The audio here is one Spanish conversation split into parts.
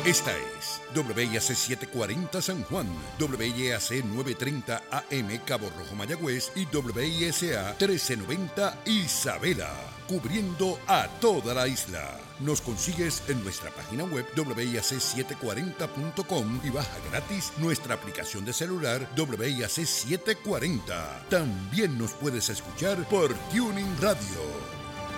Esta es WIAC 740 San Juan, WIAC 930 AM Cabo Rojo Mayagüez y WISA 1390 Isabela, cubriendo a toda la isla. Nos consigues en nuestra página web WIAC740.com y baja gratis nuestra aplicación de celular WIAC 740. También nos puedes escuchar por Tuning Radio.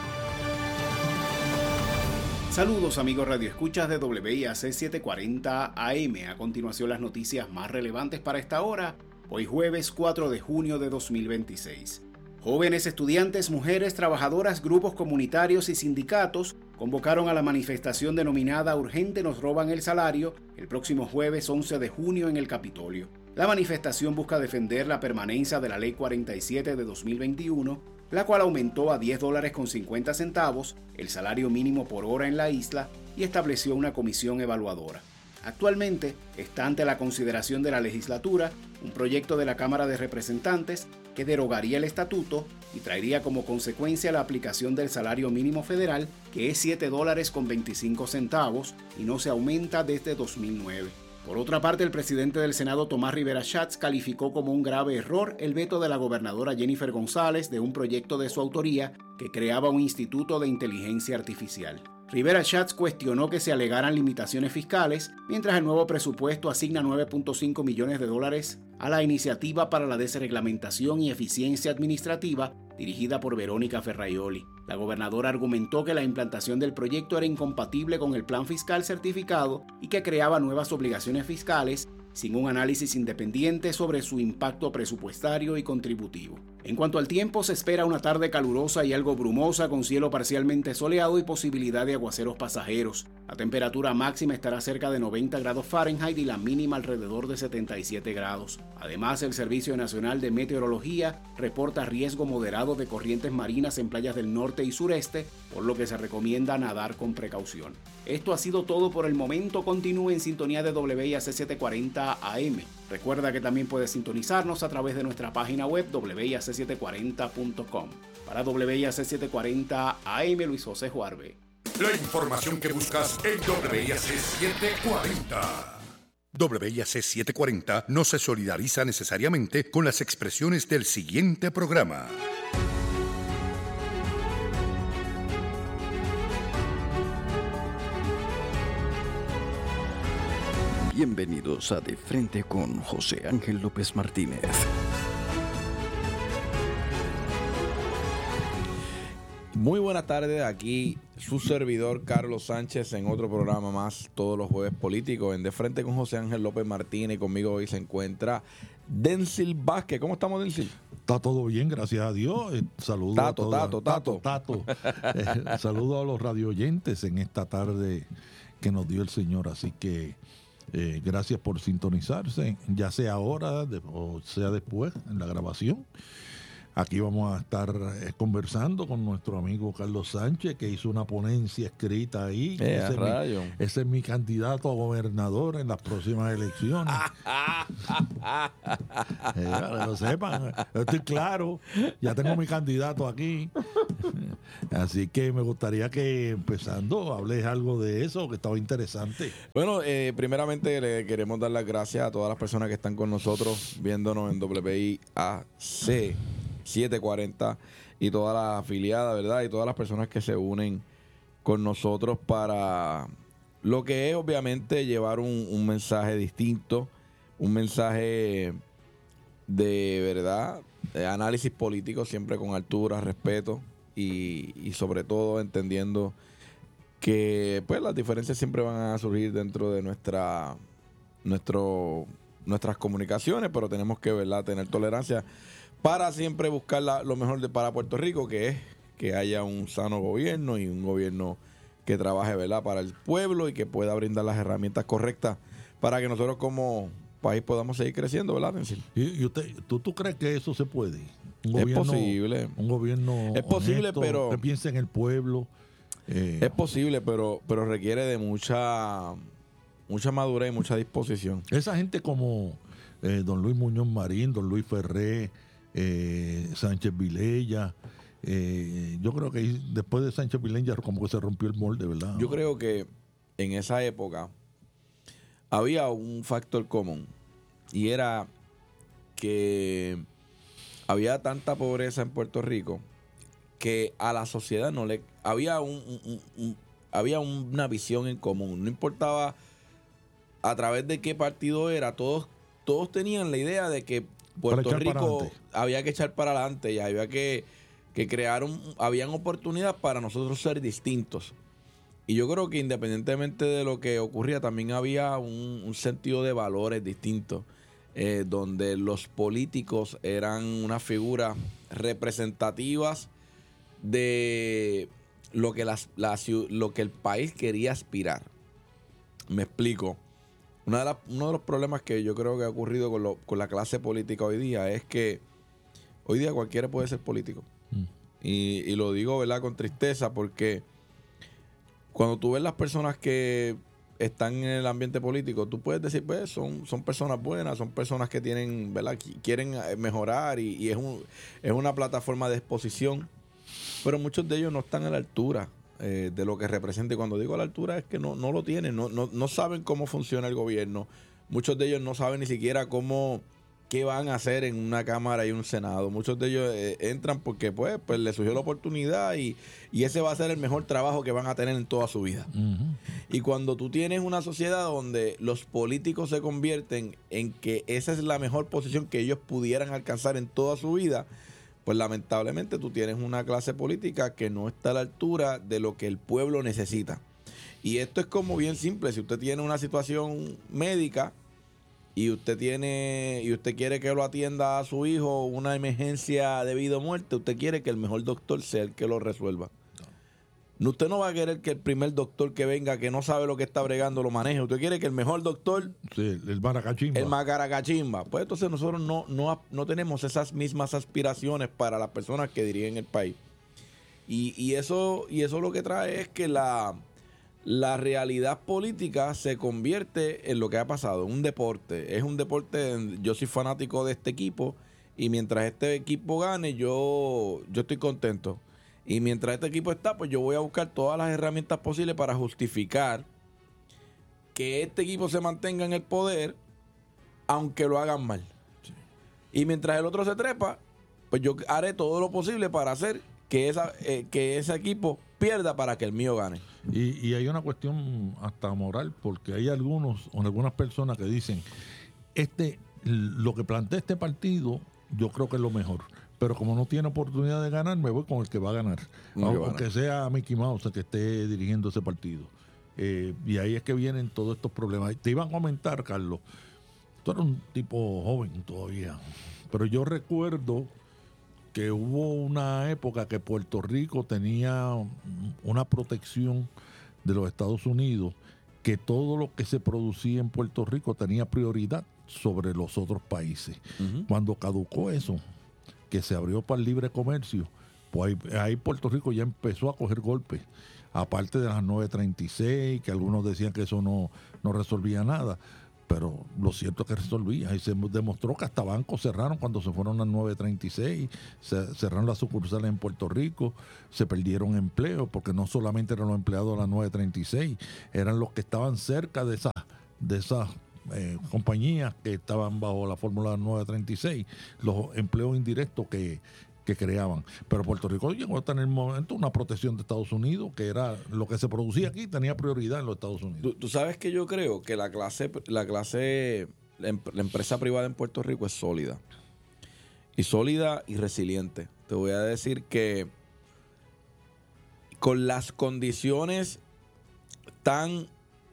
Saludos amigos radioescuchas de WIAC 740 AM. A continuación las noticias más relevantes para esta hora, hoy jueves 4 de junio de 2026. Jóvenes, estudiantes, mujeres, trabajadoras, grupos comunitarios y sindicatos convocaron a la manifestación denominada Urgente nos roban el salario el próximo jueves 11 de junio en el Capitolio. La manifestación busca defender la permanencia de la Ley 47 de 2021, la cual aumentó a $10.50 el salario mínimo por hora en la isla y estableció una comisión evaluadora. Actualmente está ante la consideración de la legislatura un proyecto de la Cámara de Representantes que derogaría el estatuto y traería como consecuencia la aplicación del salario mínimo federal, que es $7.25 y no se aumenta desde 2009. Por otra parte, el presidente del Senado, Tomás Rivera Schatz, calificó como un grave error el veto de la gobernadora Jennifer González de un proyecto de su autoría que creaba un instituto de inteligencia artificial. Rivera Schatz cuestionó que se alegaran limitaciones fiscales, mientras el nuevo presupuesto asigna $9.5 millones a la Iniciativa para la Desreglamentación y Eficiencia Administrativa, dirigida por Verónica Ferraioli. La gobernadora argumentó que la implantación del proyecto era incompatible con el plan fiscal certificado y que creaba nuevas obligaciones fiscales sin un análisis independiente sobre su impacto presupuestario y contributivo. En cuanto al tiempo, se espera una tarde calurosa y algo brumosa con cielo parcialmente soleado y posibilidad de aguaceros pasajeros. La temperatura máxima estará cerca de 90 grados Fahrenheit y la mínima alrededor de 77 grados. Además, el Servicio Nacional de Meteorología reporta riesgo moderado de corrientes marinas en playas del norte y sureste, por lo que se recomienda nadar con precaución. Esto ha sido todo por el momento. Continúe en sintonía de WIAC 740 AM. Recuerda que también puedes sintonizarnos a través de nuestra página web WIAC740.com. Para WIAC 740 AM, Luis José Juarbe. La información que buscas en WIAC 740. WIAC 740 no se solidariza necesariamente con las expresiones del siguiente programa. Bienvenidos a De Frente con José Ángel López Martínez. Muy buenas tardes, aquí su servidor Carlos Sánchez en otro programa más todos los jueves políticos en De Frente con José Ángel López Martínez. Conmigo hoy se encuentra Densil Vázquez. ¿Cómo estamos, Densil? Está todo bien, gracias a Dios. Saludos a todos. Tato. Saludos a los radioyentes en esta tarde que nos dio el Señor, así que gracias por sintonizarse, ya sea ahora o sea después en la grabación. Aquí vamos a estar conversando con nuestro amigo Carlos Sánchez, que hizo una ponencia escrita ahí. Ese es mi candidato a gobernador en las próximas elecciones. Para que lo sepan, estoy claro, ya tengo mi candidato aquí. Así que me gustaría que empezando hables algo de eso, que estaba interesante. Bueno, primeramente le queremos dar las gracias a todas las personas que están con nosotros, viéndonos en WIAC 740 y todas las afiliadas, ¿verdad? Y todas las personas que se unen con nosotros para lo que es obviamente llevar un mensaje distinto, un mensaje de verdad, de análisis político, siempre con altura, respeto y sobre todo entendiendo que pues las diferencias siempre van a surgir dentro de nuestras comunicaciones, pero tenemos que, ¿verdad?, tener tolerancia para siempre buscar lo mejor para Puerto Rico, que es que haya un sano gobierno y un gobierno que trabaje, ¿verdad?, para el pueblo y que pueda brindar las herramientas correctas para que nosotros como país podamos seguir creciendo, ¿verdad, Densil? ¿Y tú crees que eso se puede? Es posible. Un gobierno es posible, honesto, pero que piense en el pueblo. Es posible, pero requiere de mucha madurez y mucha disposición. Esa gente como don Luis Muñoz Marín, don Luis Ferré, Sánchez Vilella, yo creo que después de Sánchez Vilella como que se rompió el molde, ¿verdad? Yo creo que en esa época había un factor común y era que había tanta pobreza en Puerto Rico que a la sociedad no le había había una visión en común. No importaba a través de qué partido era, todos tenían la idea de que Puerto Rico había que echar para adelante y había que crear habían oportunidades para nosotros ser distintos. Y yo creo que independientemente de lo que ocurría, también había un sentido de valores distintos, donde los políticos eran unas figuras representativas de lo que lo que el país quería aspirar. Me explico. Uno de los problemas que yo creo que ha ocurrido con la clase política hoy día es que hoy día cualquiera puede ser político. Y lo digo, ¿verdad?, con tristeza, porque cuando tú ves las personas que están en el ambiente político, tú puedes decir, pues, son personas buenas, son personas que tienen, ¿verdad?, quieren mejorar y es una plataforma de exposición, pero muchos de ellos no están a la altura de lo que representa. Y cuando digo a la altura es que no lo tienen, no saben cómo funciona el gobierno. Muchos de ellos no saben ni siquiera qué van a hacer en una Cámara y un Senado. Muchos de ellos entran porque pues les surgió la oportunidad y ese va a ser el mejor trabajo que van a tener en toda su vida. Uh-huh. Y cuando tú tienes una sociedad donde los políticos se convierten en que esa es la mejor posición que ellos pudieran alcanzar en toda su vida, pues lamentablemente tú tienes una clase política que no está a la altura de lo que el pueblo necesita. Y esto es como bien simple. Si usted tiene una situación médica y usted quiere que lo atienda a su hijo, una emergencia de vida o muerte, usted quiere que el mejor doctor sea el que lo resuelva. No. Usted no va a querer que el primer doctor que venga, que no sabe lo que está bregando, lo maneje. Usted quiere que el mejor doctor... Sí, el maracachimba. El macaracachimba. Pues entonces nosotros no tenemos esas mismas aspiraciones para las personas que dirigen el país. Y eso lo que trae es que la realidad política se convierte en lo que ha pasado, en un deporte. Es un deporte, yo soy fanático de este equipo y mientras este equipo gane, yo estoy contento. Y mientras este equipo está, pues yo voy a buscar todas las herramientas posibles para justificar que este equipo se mantenga en el poder, aunque lo hagan mal. Sí. Y mientras el otro se trepa, pues yo haré todo lo posible para hacer que ese equipo pierda para que el mío gane. Y hay una cuestión hasta moral, porque hay algunas personas que dicen, lo que plantea este partido, yo creo que es lo mejor. Pero como no tiene oportunidad de ganar, me voy con el que va a ganar. Aunque sea Mickey Mouse el que esté dirigiendo ese partido. Y ahí es que vienen todos estos problemas. Te iban a comentar, Carlos, tú eres un tipo joven todavía, pero yo recuerdo que hubo una época que Puerto Rico tenía una protección de los Estados Unidos, que todo lo que se producía en Puerto Rico tenía prioridad sobre los otros países. Uh-huh. Cuando caducó eso, que se abrió para el libre comercio, pues ahí Puerto Rico ya empezó a coger golpes, aparte de las 936, que algunos decían que eso no resolvía nada, pero lo cierto es que resolvía, y se demostró que hasta bancos cerraron cuando se fueron las 936, cerraron las sucursales en Puerto Rico, se perdieron empleos, porque no solamente eran los empleados de las 936, eran los que estaban cerca de esas compañías que estaban bajo la fórmula 936, los empleos indirectos que creaban. Pero Puerto Rico llegó a tener en el momento una protección de Estados Unidos, que era lo que se producía aquí, tenía prioridad en los Estados Unidos. Tú sabes que yo creo que la empresa privada en Puerto Rico es sólida. Y sólida y resiliente. Te voy a decir que con las condiciones tan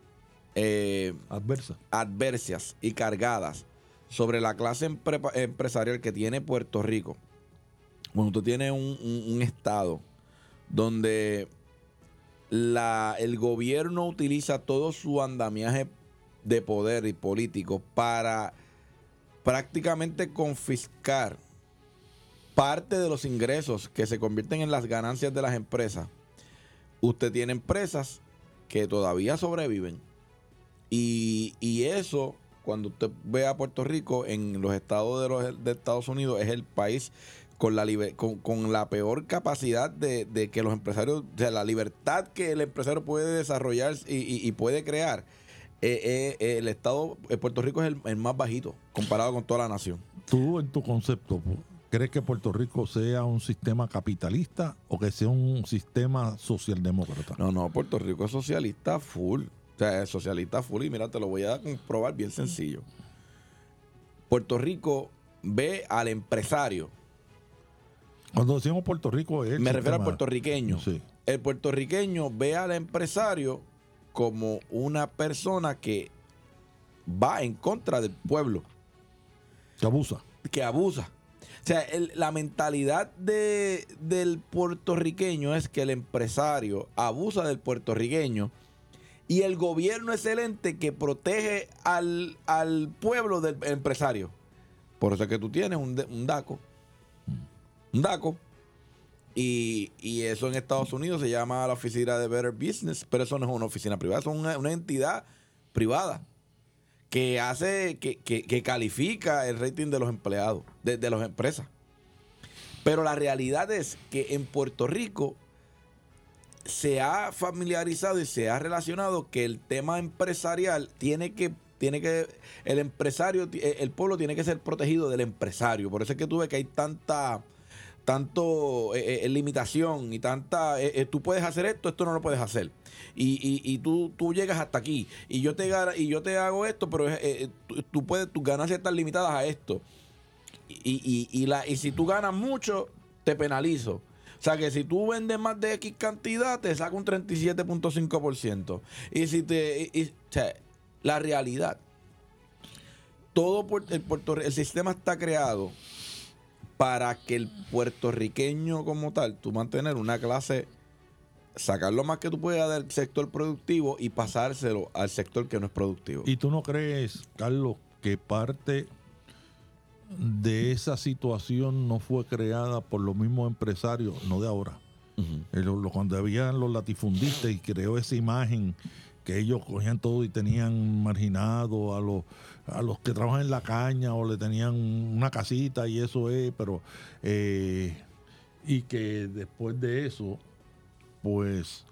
adversas y cargadas sobre la clase empresarial que tiene Puerto Rico, cuando tú tienes un estado donde el gobierno utiliza todo su andamiaje de poder y político para prácticamente confiscar parte de los ingresos que se convierten en las ganancias de las empresas, usted tiene empresas que todavía sobreviven. Y eso, cuando usted ve a Puerto Rico, en los estados de Estados Unidos, es el país con la peor capacidad de que los empresarios, o sea, la libertad que el empresario puede desarrollar y puede crear, el estado de Puerto Rico es el más bajito comparado con toda la nación. Tú, en tu concepto, ¿crees que Puerto Rico sea un sistema capitalista o que sea un sistema socialdemócrata? No, Puerto Rico es socialista full. O sea, es socialista full y mira, te lo voy a comprobar bien sencillo. Puerto Rico ve al empresario. Cuando decimos Puerto Rico es... Me refiero al puertorriqueño. Sí. El puertorriqueño ve al empresario como una persona que va en contra del pueblo. Que abusa. O sea, la mentalidad del puertorriqueño es que el empresario abusa del puertorriqueño y el gobierno es el ente que protege al pueblo del empresario. Por eso es que tú tienes un DACO. Un DACO. Y eso en Estados Unidos se llama la oficina de Better Business, pero eso no es una oficina privada, eso es una entidad privada que hace, que califica el rating de los empleados, de las empresas. Pero la realidad es que en Puerto Rico se ha familiarizado y se ha relacionado que el tema empresarial tiene que el empresario, el pueblo tiene que ser protegido del empresario. Por eso es que tú ves que hay tanto limitación y tanta tú puedes hacer esto no lo puedes hacer y tú llegas hasta aquí y yo te hago esto, pero tus ganancias están limitadas a esto y si tú ganas mucho te penalizo. O sea que si tú vendes más de X cantidad te saca un 37.5%. Y si o sea, la realidad, todo el sistema está creado para que el puertorriqueño como tal, tú mantener una clase, sacar lo más que tú puedas del sector productivo y pasárselo al sector que no es productivo. ¿Y tú no crees, Carlos, que parte de esa situación no fue creada por los mismos empresarios, no de ahora? Uh-huh. Cuando habían los latifundistas y creó esa imagen que ellos cogían todo y tenían marginado a los que trabajan en la caña o le tenían una casita y eso es, pero y que después de eso pues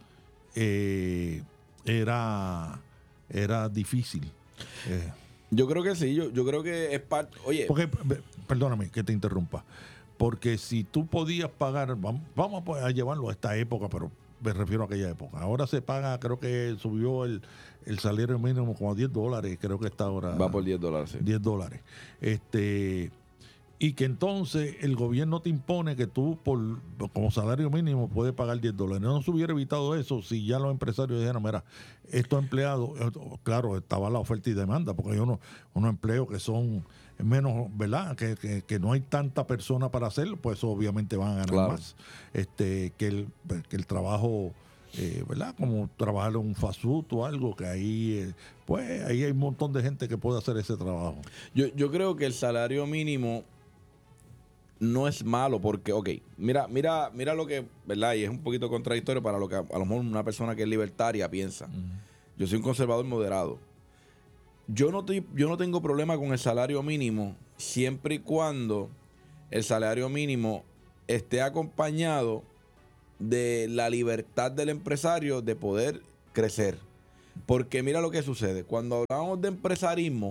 era difícil. Yo creo que sí, yo creo que es parte. Oye, porque, perdóname que te interrumpa, porque si tú podías pagar, vamos a llevarlo a esta época, pero me refiero a aquella época. Ahora se paga, creo que subió el salario mínimo como a $10, creo que está ahora. Va por $10, sí. $10. Y que entonces el gobierno te impone que tú como salario mínimo puedes pagar $10. No se hubiera evitado eso si ya los empresarios dijeran, mira, estos empleados, claro, estaba la oferta y demanda, porque hay unos empleos que son menos, ¿verdad? Que no hay tanta persona para hacerlo, pues obviamente van a ganar más que el trabajo, ¿verdad? Como trabajar en un fast food o algo, que ahí pues ahí hay un montón de gente que puede hacer ese trabajo. Yo creo que el salario mínimo no es malo porque, mira lo que, ¿verdad? Y es un poquito contradictorio para lo que a lo mejor una persona que es libertaria piensa. Uh-huh. Yo soy un conservador moderado. Yo no tengo problema con el salario mínimo siempre y cuando el salario mínimo esté acompañado de la libertad del empresario de poder crecer. Porque mira lo que sucede. Cuando hablamos de empresarismo,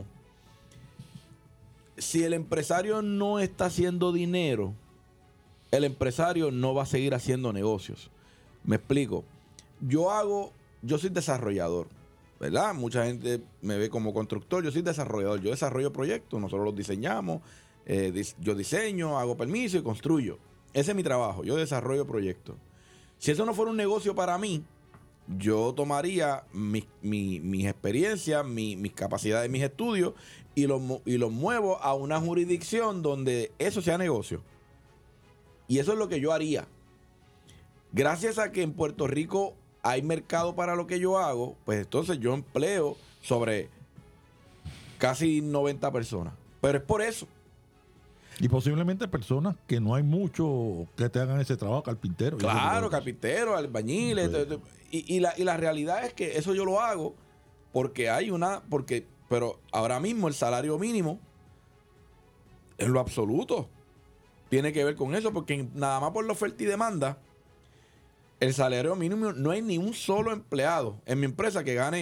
si el empresario no está haciendo dinero, el empresario no va a seguir haciendo negocios. Me explico. Yo soy desarrollador, ¿verdad? Mucha gente me ve como constructor. Yo soy desarrollador. Yo desarrollo proyectos. Nosotros los diseñamos. Yo diseño, hago permiso y construyo. Ese es mi trabajo. Yo desarrollo proyectos. Si eso no fuera un negocio para mí, yo tomaría mis experiencias, mis capacidades, mis estudios y los muevo a una jurisdicción donde eso sea negocio. Y eso es lo que yo haría. Gracias a que en Puerto Rico hay mercado para lo que yo hago, pues entonces yo empleo sobre casi 90 personas. Pero es por eso. Y posiblemente personas que no hay mucho que te hagan ese trabajo, carpinteros. Claro, carpinteros, albañiles. Y la realidad es que eso yo lo hago porque pero ahora mismo el salario mínimo, en lo absoluto, tiene que ver con eso, porque nada más por la oferta y demanda, el salario mínimo, no hay ni un solo empleado en mi empresa que gane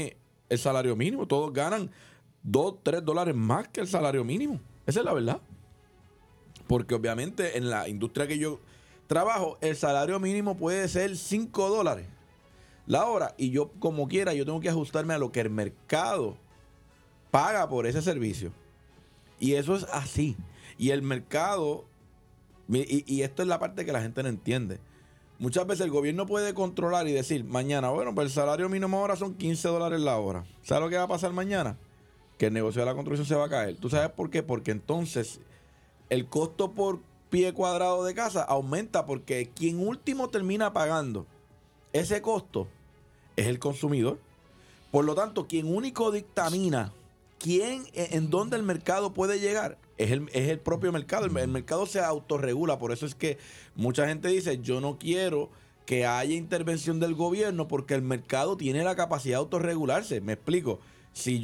el salario mínimo. Todos ganan $2, $3 más que el salario mínimo. Esa es la verdad. Porque obviamente en la industria que yo trabajo, el salario mínimo puede ser $5 la hora. Y yo, como quiera, yo tengo que ajustarme a lo que el mercado paga por ese servicio. Y eso es así. Y el mercado, y esto es la parte que la gente no entiende. Muchas veces el gobierno puede controlar y decir, mañana, bueno, pues el salario mínimo ahora son $15 la hora. ¿Sabes lo que va a pasar mañana? Que el negocio de la construcción se va a caer. ¿Tú sabes por qué? Porque entonces el costo por pie cuadrado de casa aumenta, porque quien último termina pagando ese costo es el consumidor. Por lo tanto, quien único dictamina en dónde el mercado puede llegar es el propio mercado. El mercado se autorregula. Por eso es que mucha gente dice, yo no quiero que haya intervención del gobierno porque el mercado tiene la capacidad de autorregularse. Me explico. Si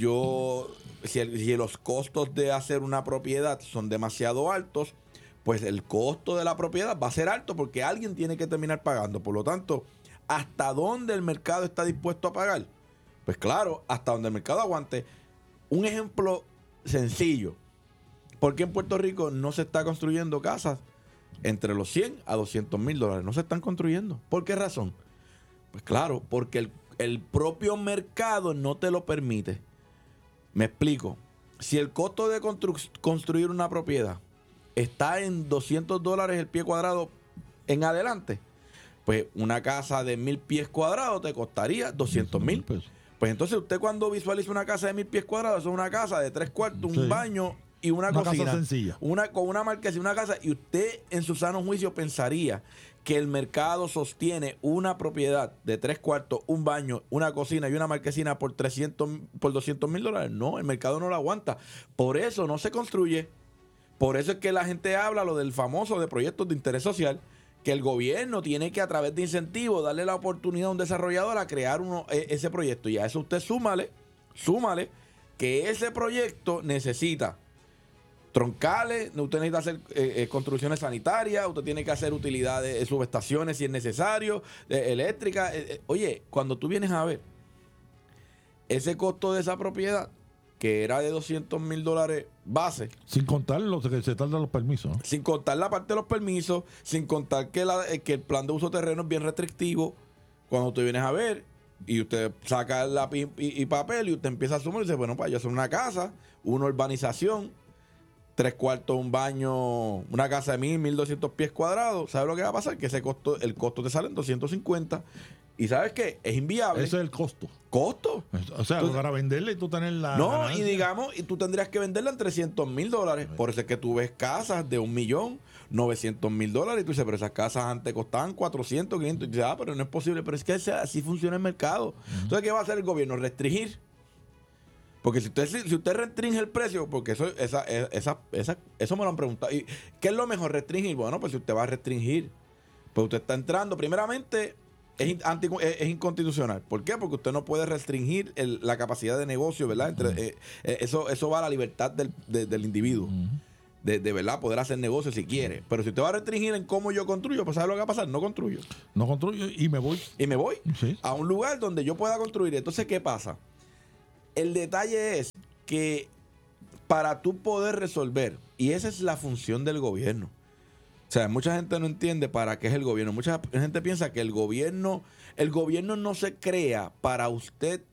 los costos de hacer una propiedad son demasiado altos, pues el costo de la propiedad va a ser alto porque alguien tiene que terminar pagando. Por lo tanto, ¿hasta dónde el mercado está dispuesto a pagar? Pues claro, hasta donde el mercado aguante. Un ejemplo sencillo. ¿Por qué en Puerto Rico no se está construyendo casas entre los $100 a $200,000? No se están construyendo. ¿Por qué razón? Pues claro, porque el propio mercado no te lo permite. Me explico. Si el costo de construir una propiedad está en $200 el pie cuadrado en adelante, pues una casa de 1,000 pies cuadrados te costaría $200,000. Pues entonces usted, cuando visualiza una casa de 1,000 pies cuadrados, es una casa de 3 cuartos, un baño y una cocina. Casa sencilla. Con una marquesina, una casa. Y usted en su sano juicio pensaría que el mercado sostiene una propiedad de 3 cuartos, un baño, una cocina y una marquesina por $200,000. No, el mercado no lo aguanta. Por eso no se construye. Por eso es que la gente habla lo del famoso de proyectos de interés social, que el gobierno tiene que, a través de incentivos, darle la oportunidad a un desarrollador a crear ese proyecto. Y a eso usted súmale que ese proyecto necesita troncales, usted necesita hacer construcciones sanitarias, usted tiene que hacer utilidades, subestaciones si es necesario, eléctricas. Oye, cuando tú vienes a ver ese costo de esa propiedad, que era de $200,000 base. Sin contar lo que se tardan los permisos, ¿no? Sin contar la parte de los permisos, sin contar que el plan de uso de terreno es bien restrictivo. Cuando tú vienes a ver y usted saca el lápiz y papel y usted empieza a sumar y dice, bueno, para yo hacer una casa, una urbanización, 3 cuartos, un baño, una casa de 1,200 pies cuadrados, ¿sabes lo que va a pasar? Que el costo te sale en 250. ¿Y sabes qué? Es inviable. Ese es el costo. ¿Costo? O sea, para venderle y tú tener la No, ganancia. y tú tendrías que venderla en $300,000. Por eso es que tú ves casas de $1,900,000 y tú dices, pero esas casas antes costaban 400, 500. Y dices, pero no es posible. Pero es que así funciona el mercado. Entonces, ¿qué va a hacer el gobierno? Restringir. Porque si usted restringe el precio, porque eso me lo han preguntado. ¿Y qué es lo mejor? Restringir. Bueno, pues si usted va a restringir, pues usted está entrando, primeramente, es inconstitucional. ¿Por qué? Porque usted no puede restringir la capacidad de negocio, ¿verdad? Eso va a la libertad del individuo. De verdad poder hacer negocio si quiere. Pero si usted va a restringir en cómo yo construyo, pues ¿sabe lo que va a pasar? No construyo. No construyo y me voy. Sí. A un lugar donde yo pueda construir. Entonces, ¿qué pasa? El detalle es que para tú poder resolver, y esa es la función del gobierno. O sea, mucha gente no entiende para qué es el gobierno. Mucha gente piensa que el gobierno no se crea para usted.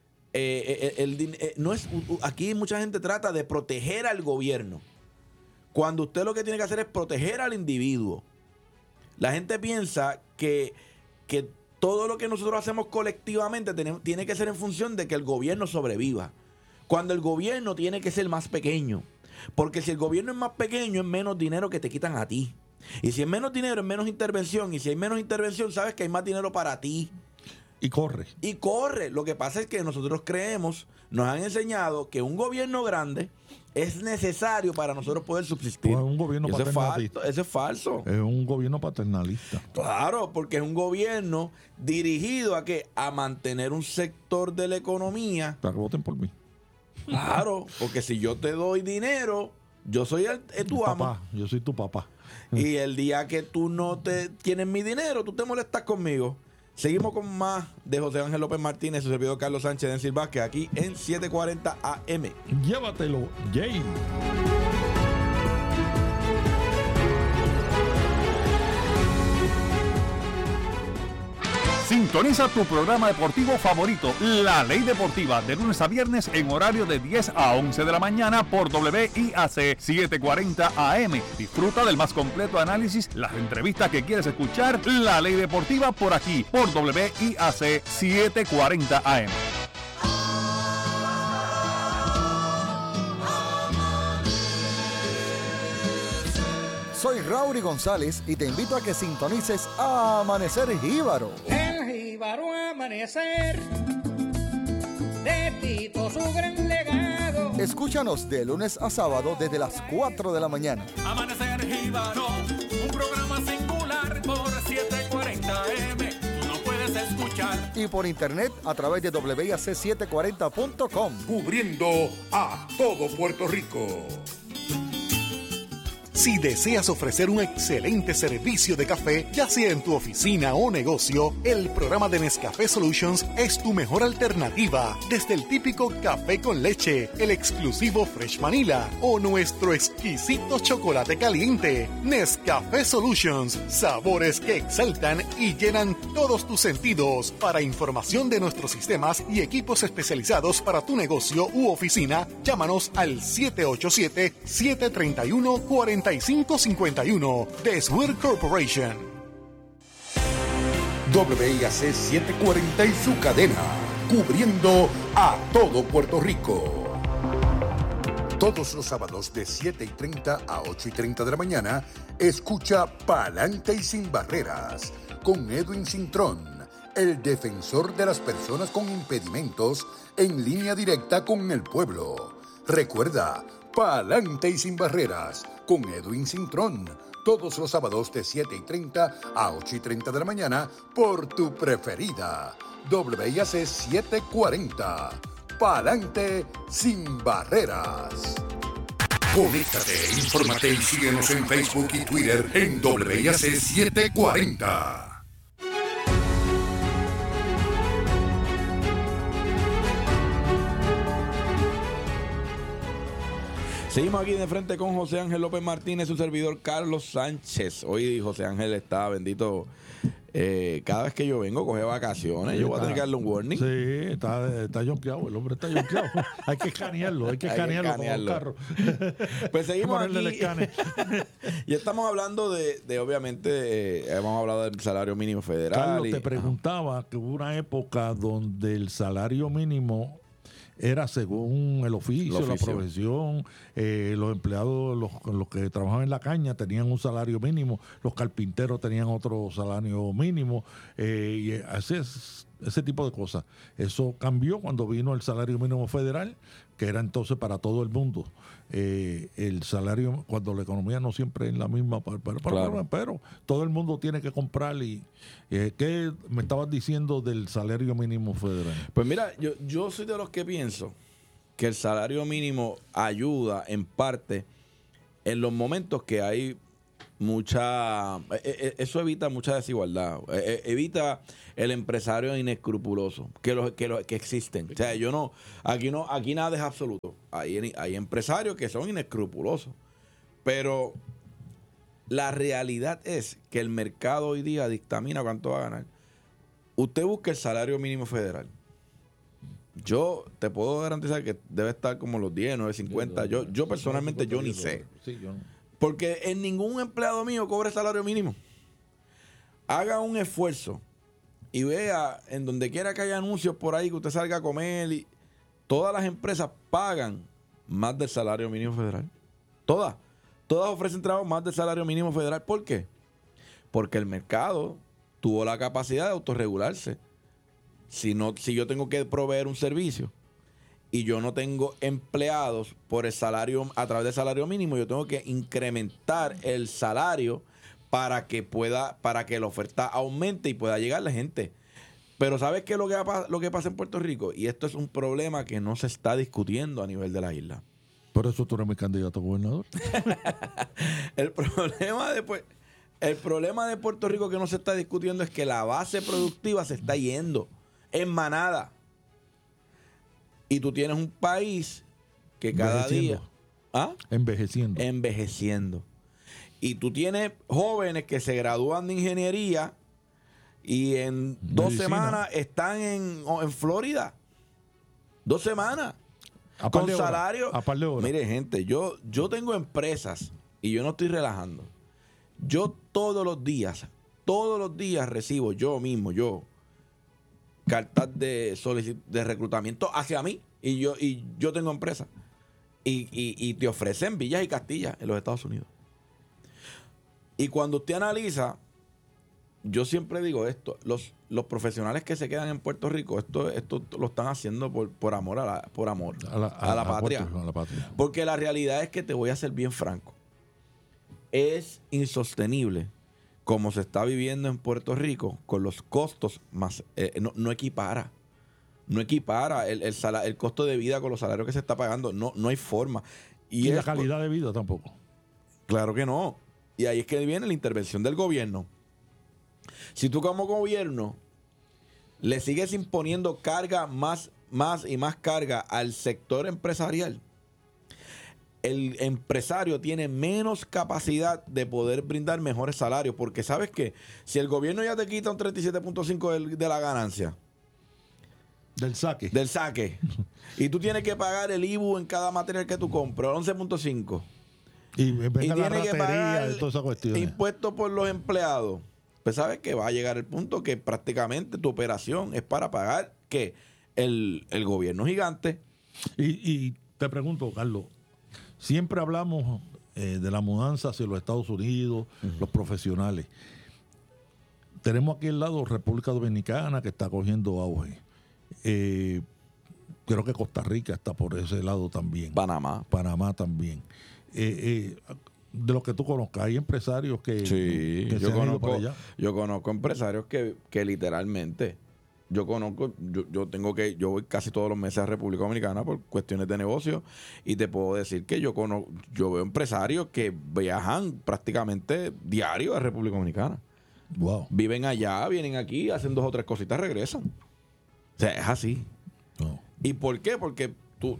No es, aquí mucha gente trata de proteger al gobierno, cuando usted lo que tiene que hacer es proteger al individuo. La gente piensa que todo lo que nosotros hacemos colectivamente tiene que ser en función de que el gobierno sobreviva, cuando el gobierno tiene que ser más pequeño. Porque si el gobierno es más pequeño, es menos dinero que te quitan a ti. Y si es menos dinero, es menos intervención. Y si hay menos intervención, sabes que hay más dinero para ti. Y corre. Lo que pasa es que nosotros nos han enseñado que un gobierno grande es necesario para nosotros poder subsistir. Pues un gobierno paternalista. Eso es falso. Es un gobierno paternalista. Claro, porque es un gobierno dirigido a mantener un sector de la economía. Para que voten por mí. Claro, porque si yo te doy dinero, yo soy tu amo. Papá, yo soy tu papá. Y el día que tú no tienes mi dinero, tú te molestas conmigo. Seguimos con más de José Ángel López Martínez, su servidor Carlos Sánchez de Encil Vázquez, aquí en 740 AM. Llévatelo, Jay. Sintoniza tu programa deportivo favorito, La Ley Deportiva, de lunes a viernes en horario de 10 a 11 de la mañana por WIAC 740 AM. Disfruta del más completo análisis, las entrevistas que quieres escuchar. La Ley Deportiva por aquí, por WIAC 740 AM. Soy Raury González y te invito a que sintonices Amanecer Jíbaro. El jíbaro amanecer, de Tito su gran legado. Escúchanos de lunes a sábado desde las 4 de la mañana. Amanecer Jíbaro, un programa singular por 740 AM. Tú no puedes escuchar. Y por internet a través de WIAC740.com. Cubriendo a todo Puerto Rico. Si deseas ofrecer un excelente servicio de café, ya sea en tu oficina o negocio, el programa de Nescafé Solutions es tu mejor alternativa. Desde el típico café con leche, el exclusivo Fresh Vanilla o nuestro exquisito chocolate caliente. Nescafé Solutions, sabores que exaltan y llenan todos tus sentidos. Para información de nuestros sistemas y equipos especializados para tu negocio u oficina, llámanos al 787-731-4551 de Swear Corporation. WIAC 740 y su cadena, cubriendo a todo Puerto Rico. Todos los sábados de 7:30 a 8:30 de la mañana, escucha Pa'lante y Sin Barreras con Edwin Cintrón, el defensor de las personas con impedimentos, en línea directa con el pueblo. Recuerda, Pa'lante y Sin Barreras con Edwin Cintrón, todos los sábados de 7:30 a 8:30 de la mañana por tu preferida, WIAC 740. Pa'lante Sin Barreras. Conéctate, infórmate y síguenos en Facebook y Twitter en WIAC 740. Seguimos aquí de frente con José Ángel López Martínez, su servidor Carlos Sánchez. Hoy José Ángel está bendito. Cada vez que yo vengo, coge vacaciones. Sí, yo voy a tener que darle un warning. Sí, está yonqueado. El hombre está yonqueado. Hay que escanearlo, como un carro. Pues seguimos aquí. Y estamos hablando de obviamente, hemos hablado del salario mínimo federal. Carlos, te preguntaba que hubo una época donde el salario mínimo era según el oficio, la profesión, los empleados, los que trabajaban en la caña tenían un salario mínimo, los carpinteros tenían otro salario mínimo, y ese tipo de cosas. Eso cambió cuando vino el salario mínimo federal, que era entonces para todo el mundo. El salario, cuando la economía no siempre es la misma, pero todo el mundo tiene que comprar. Y ¿qué me estabas diciendo del salario mínimo federal? Pues mira, yo soy de los que pienso que el salario mínimo ayuda en parte en los momentos que hay eso evita mucha desigualdad, evita el empresario inescrupuloso que existen. O sea, aquí nada es absoluto. Hay empresarios que son inescrupulosos, pero la realidad es que el mercado hoy día dictamina cuánto va a ganar. Usted busca el salario mínimo federal. Yo te puedo garantizar que debe estar como los 10, 9, 50. Yo personalmente yo ni sé. Sí, yo no. Porque en ningún empleado mío cobra salario mínimo. Haga un esfuerzo y vea en donde quiera que haya anuncios por ahí que usted salga a comer. Y todas las empresas pagan más del salario mínimo federal. Todas ofrecen trabajo más del salario mínimo federal. ¿Por qué? Porque el mercado tuvo la capacidad de autorregularse. Si yo tengo que proveer un servicio y yo no tengo empleados por el salario, a través del salario mínimo, yo tengo que incrementar el salario para que la oferta aumente y pueda llegar la gente. Pero ¿sabes qué es lo que pasa en Puerto Rico? Y esto es un problema que no se está discutiendo a nivel de la isla. Por eso tú eres mi candidato a gobernador. El problema después, El problema de Puerto Rico que no se está discutiendo es que la base productiva se está yendo en manada. Y tú tienes un país que cada día... ¿Ah? Envejeciendo. Y tú tienes jóvenes que se gradúan de ingeniería y en 2 semanas están en Florida. 2 semanas. Con salario. Mire, gente, yo tengo empresas y yo no estoy relajando. Yo todos los días recibo yo cartas de reclutamiento hacia mí y yo tengo empresa. Y te ofrecen villas y castillas en los Estados Unidos. Y cuando usted analiza, yo siempre digo esto, los profesionales que se quedan en Puerto Rico, esto lo están haciendo por amor a la patria. Porque la realidad es que te voy a ser bien franco. Es insostenible como se está viviendo en Puerto Rico con los costos más... no equipara. No equipara el costo de vida con los salarios que se está pagando. No hay forma. Y la calidad de vida tampoco. Claro que no. Y ahí es que viene la intervención del gobierno. Si tú como gobierno le sigues imponiendo carga más y más carga al sector empresarial, el empresario tiene menos capacidad de poder brindar mejores salarios. Porque ¿sabes qué? Si el gobierno ya te quita un 37.5 de la ganancia... Del saque. Y tú tienes que pagar el IBU en cada material que tú compras, 11.5. Y tienes que pagar impuestos por los empleados. Pues sabes que va a llegar el punto que prácticamente tu operación es para pagar que el gobierno gigante. Y te pregunto, Carlos, siempre hablamos de la mudanza hacia los Estados Unidos, los profesionales. Tenemos aquí al lado República Dominicana que está cogiendo auge. Creo que Costa Rica está por ese lado también. Panamá también. De lo que tú conozcas, hay empresarios que yo conozco empresarios que literalmente yo voy casi todos los meses a República Dominicana por cuestiones de negocio y te puedo decir que yo veo empresarios que viajan prácticamente diario a República Dominicana. Wow. Viven allá, vienen aquí, hacen 2 o 3 cositas, regresan. O sea, es así. No. ¿Y por qué? Porque tú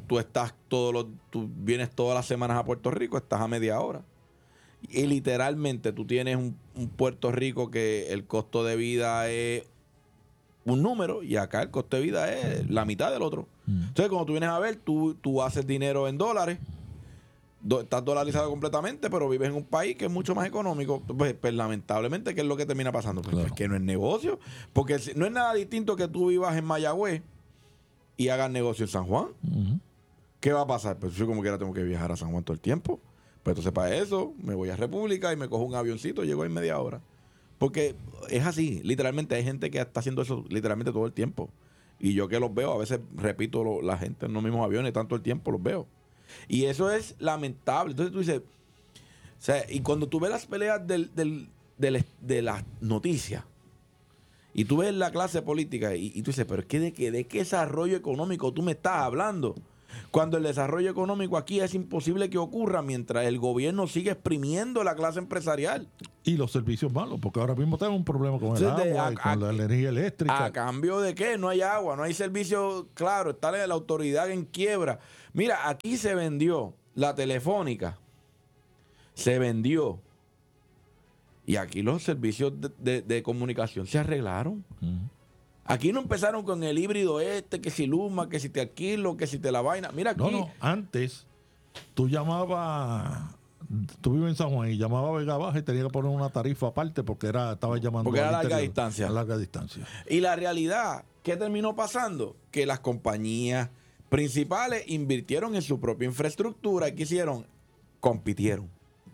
vienes todas las semanas a Puerto Rico, estás a media hora. Y literalmente tú tienes un Puerto Rico que el costo de vida es un número y acá el costo de vida es la mitad del otro. Entonces, cuando tú vienes a ver, tú haces dinero en dólares, estás dolarizado completamente, pero vives en un país que es mucho más económico. Pues lamentablemente, ¿qué es lo que termina pasando? Pues, es que no es negocio. Porque no es nada distinto que tú vivas en Mayagüez y hagas negocio en San Juan. ¿Qué va a pasar? Pues yo como quiera tengo que viajar a San Juan todo el tiempo. Pues entonces para eso me voy a República y me cojo un avioncito, llego en media hora. Porque es así, literalmente hay gente que está haciendo eso literalmente todo el tiempo. Y yo que los veo, a veces repito la gente en los mismos aviones, tanto el tiempo los veo. Y eso es lamentable. Entonces tú dices, o sea, y cuando tú ves las peleas de las noticias y tú ves la clase política y tú dices, pero ¿de qué desarrollo económico tú me estás hablando? Cuando el desarrollo económico aquí es imposible que ocurra mientras el gobierno sigue exprimiendo la clase empresarial. Y los servicios malos, porque ahora mismo tenemos un problema con el agua y con la energía eléctrica. ¿A cambio de qué? No hay agua, no hay servicio, claro, está la autoridad en quiebra. Mira, aquí se vendió la telefónica, se vendió. Y aquí los servicios de comunicación se arreglaron. Aquí no empezaron con el híbrido que si Luma, que si te alquilo, que si te la vaina. Mira aquí. No, antes tú llamabas, tú vives en San Juan y llamabas a Vega Baja y tenías que poner una tarifa aparte porque estaba llamando porque era a larga distancia. A larga distancia. Y la realidad, ¿qué terminó pasando? Que las compañías principales invirtieron en su propia infraestructura y ¿qué hicieron? Compitieron.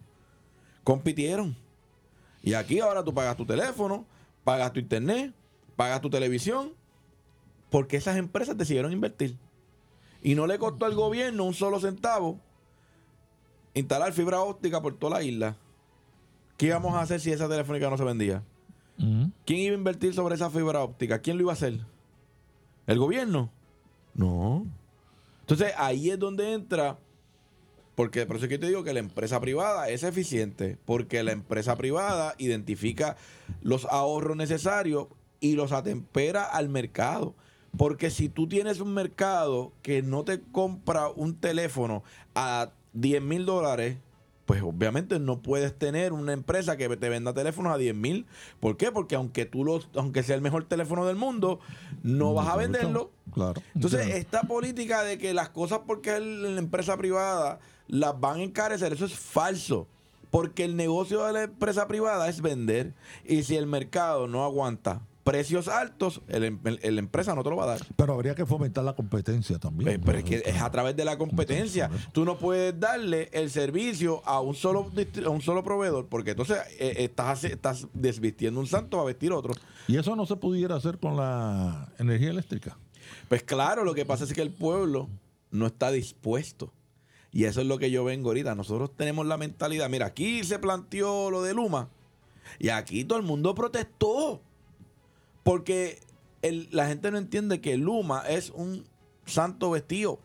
Y aquí ahora tú pagas tu teléfono, pagas tu internet, pagas tu televisión, porque esas empresas decidieron invertir. Y no le costó al gobierno un solo centavo instalar fibra óptica por toda la isla. ¿Qué íbamos a hacer si esa telefónica no se vendía? ¿Quién iba a invertir sobre esa fibra óptica? ¿Quién lo iba a hacer? ¿El gobierno? No. Entonces ahí es donde entra Porque por eso es que te digo que la empresa privada es eficiente, porque la empresa privada identifica los ahorros necesarios y los atempera al mercado. Porque si tú tienes un mercado que no te compra un teléfono a $10,000, pues obviamente no puedes tener una empresa que te venda teléfonos a $10,000. ¿Por qué? Porque aunque sea el mejor teléfono del mundo, no vas a venderlo. Claro. Entonces, esta política de que las cosas porque es la empresa privada las van a encarecer, eso es falso. Porque el negocio de la empresa privada es vender. Y si el mercado no aguanta precios altos, la empresa no te lo va a dar. Pero habría que fomentar la competencia también. Pero es que es a través de la competencia. Tú no puedes darle el servicio a un solo proveedor, porque entonces estás desvistiendo un santo a vestir otro. ¿Y eso no se pudiera hacer con la energía eléctrica? Pues claro, lo que pasa es que el pueblo no está dispuesto. Y eso es lo que yo vengo ahorita. Nosotros tenemos la mentalidad. Mira, aquí se planteó lo de Luma y aquí todo el mundo protestó. Porque la gente no entiende que Luma es un santo vestido.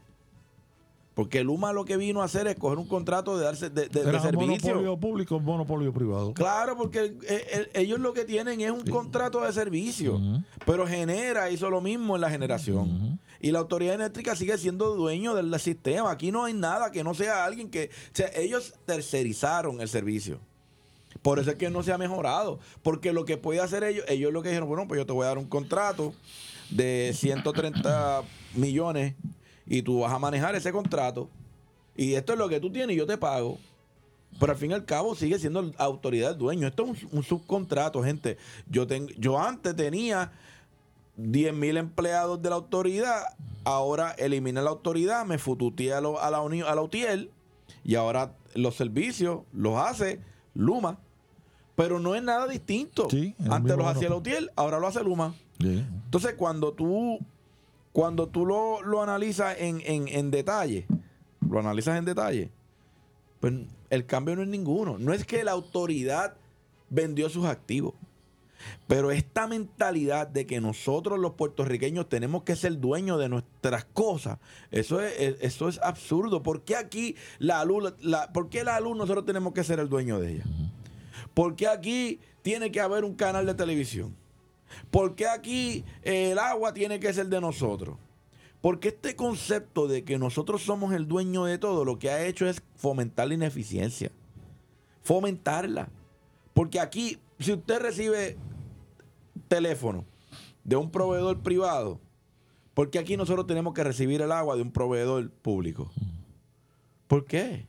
Porque Luma lo que vino a hacer es coger un contrato de servicio. ¿Un monopolio público o un monopolio privado? Claro, porque ellos lo que tienen es un contrato de servicio. Pero hizo lo mismo en la generación. Y la autoridad eléctrica sigue siendo dueño del sistema. Aquí no hay nada que no sea alguien que... O sea, ellos tercerizaron el servicio. Por eso es que no se ha mejorado. Porque lo que puede hacer ellos lo que dijeron, bueno, pues yo te voy a dar un contrato de 130 millones y tú vas a manejar ese contrato. Y esto es lo que tú tienes y yo te pago. Pero al fin y al cabo sigue siendo la autoridad el dueño. Esto es un subcontrato, gente. Yo antes tenía 10,000 empleados de la autoridad. Ahora eliminé la autoridad, me fututeé a la UTIEL y ahora los servicios los hace Luma. Pero no es nada distinto. Sí, antes los hacía la UTIEL, ahora lo hace Luma. Sí. Entonces, cuando tú lo analizas en detalle, pues el cambio no es ninguno. No es que la autoridad vendió sus activos, pero esta mentalidad de que nosotros los puertorriqueños tenemos que ser dueños de nuestras cosas, eso es absurdo. ¿Por qué aquí por qué la luz nosotros tenemos que ser el dueño de ella? ¿Por qué aquí tiene que haber un canal de televisión? ¿Por qué aquí el agua tiene que ser de nosotros? Porque este concepto de que nosotros somos el dueño de todo, lo que ha hecho es fomentar la ineficiencia. Fomentarla. Porque aquí, si usted recibe teléfono de un proveedor privado, ¿por qué aquí nosotros tenemos que recibir el agua de un proveedor público? ¿Por qué?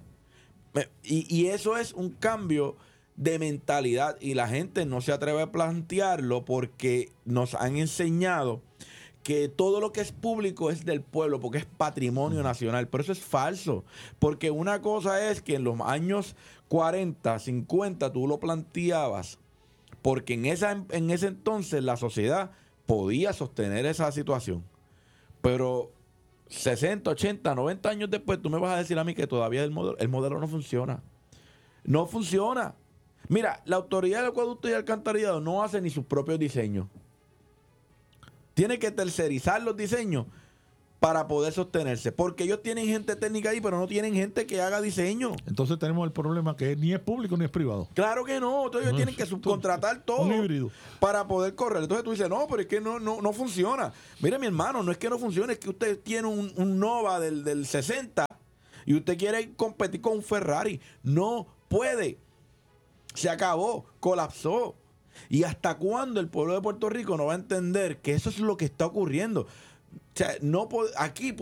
Y eso es un cambio de mentalidad y la gente no se atreve a plantearlo porque nos han enseñado que todo lo que es público es del pueblo porque es patrimonio nacional, pero eso es falso, porque una cosa es que en los años 40, 50 tú lo planteabas porque en ese entonces la sociedad podía sostener esa situación, pero 60, 80, 90 años después tú me vas a decir a mí que todavía el modelo no funciona. No funciona. Mira, la autoridad del acueducto y alcantarillado no hace ni sus propios diseños. Tiene que tercerizar los diseños para poder sostenerse. Porque ellos tienen gente técnica ahí, pero no tienen gente que haga diseño. Entonces tenemos el problema que ni es público ni es privado. Claro que no. Entonces ellos tienen que subcontratar todo para poder correr. Entonces tú dices, no, pero es que no funciona. Mire, mi hermano, no es que no funcione, es que usted tiene un Nova del 60 y usted quiere competir con un Ferrari. No puede. Se acabó, colapsó. ¿Y hasta cuándo el pueblo de Puerto Rico no va a entender que eso es lo que está ocurriendo? O sea, aquí